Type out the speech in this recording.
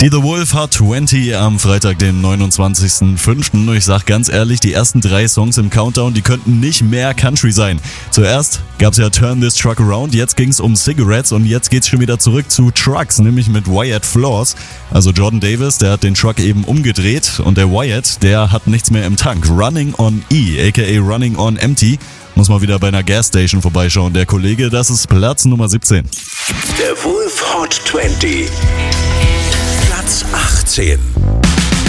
Die The Wolf Hot 20 am Freitag, dem 29.05. Und ich sag ganz ehrlich, die ersten 3 Songs im Countdown, die könnten nicht mehr Country sein. Zuerst gab's ja Turn This Truck Around, jetzt ging's um Cigarettes und jetzt geht's schon wieder zurück zu Trucks, nämlich mit Wyatt Flores. Also Jordan Davis, der hat den Truck eben umgedreht und der Wyatt, der hat nichts mehr im Tank. Running on E, aka Running on Empty. Muss mal wieder bei einer Gasstation vorbeischauen. Der Kollege, das ist Platz Nummer 17. Der Wolf Hot 20. Platz 18.